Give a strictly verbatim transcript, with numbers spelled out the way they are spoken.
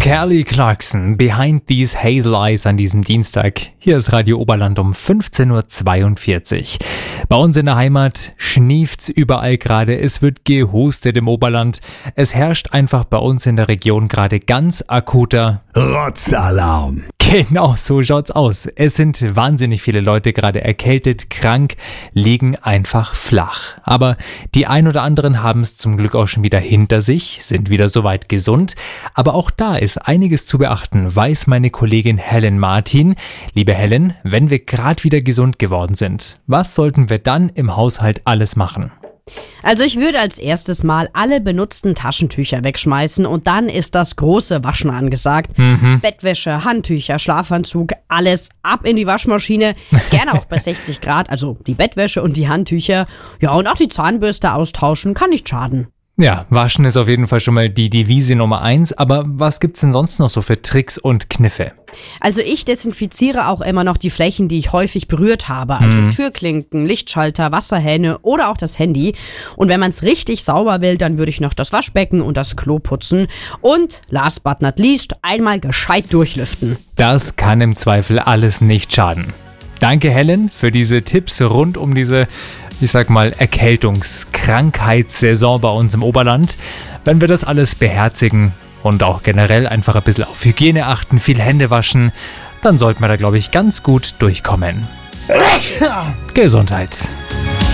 Kelly Clarkson, Behind These Hazel Eyes an diesem Dienstag. Hier ist Radio Oberland um fünfzehn Uhr zweiundvierzig. Bei uns in der Heimat schnieft's überall gerade, es wird gehustet im Oberland. Es herrscht einfach bei uns in der Region gerade ganz akuter Rotzalarm. Genau, so schaut's aus. Es sind wahnsinnig viele Leute gerade erkältet, krank, liegen einfach flach. Aber die ein oder anderen haben es zum Glück auch schon wieder hinter sich, sind wieder soweit gesund. Aber auch da ist einiges zu beachten, weiß meine Kollegin Helen Martin. Liebe Helen, wenn wir gerade wieder gesund geworden sind, was sollten wir dann im Haushalt alles machen? Also ich würde als erstes mal alle benutzten Taschentücher wegschmeißen und dann ist das große Waschen angesagt. Mhm. Bettwäsche, Handtücher, Schlafanzug, alles ab in die Waschmaschine. Gerne auch bei sechzig Grad, also die Bettwäsche und die Handtücher. Ja, und auch die Zahnbürste austauschen, kann nicht schaden. Ja, waschen ist auf jeden Fall schon mal die Devise Nummer eins, aber was gibt's denn sonst noch so für Tricks und Kniffe? Also ich desinfiziere auch immer noch die Flächen, die ich häufig berührt habe. Also Mhm. Türklinken, Lichtschalter, Wasserhähne oder auch das Handy. Und wenn man es richtig sauber will, dann würde ich noch das Waschbecken und das Klo putzen. Und last but not least, einmal gescheit durchlüften. Das kann im Zweifel alles nicht schaden. Danke Helen für diese Tipps rund um diese, ich sag mal, Erkältungskrankheitssaison bei uns im Oberland. Wenn wir das alles beherzigen und auch generell einfach ein bisschen auf Hygiene achten, viel Hände waschen, dann sollten wir da, glaube ich, ganz gut durchkommen. Gesundheit.